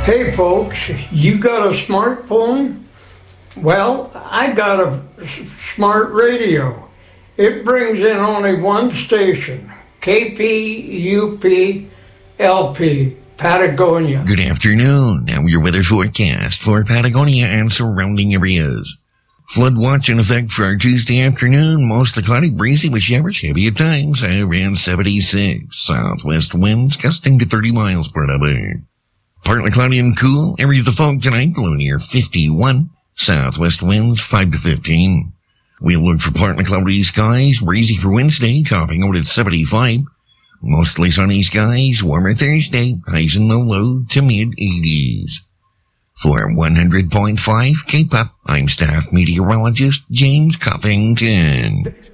Hey folks, you got a smartphone? Well, I got a smart radio. It brings in only one station, KPUP LP, Patagonia. Good afternoon. Now your weather forecast for Patagonia and surrounding areas. Flood watch in effect for our Tuesday afternoon. Mostly cloudy, breezy with showers, heavy at times, around 76. Southwest winds gusting to 30 miles per hour. Partly cloudy and cool. Areas of fog tonight, low near 51. Southwest winds 5 to 15. We'll look for partly cloudy skies, breezy for Wednesday, topping out at 75. Mostly sunny skies, warmer Thursday, highs in the low to mid-80s. For 100.5 K-Pop, I'm staff meteorologist James Cuffington.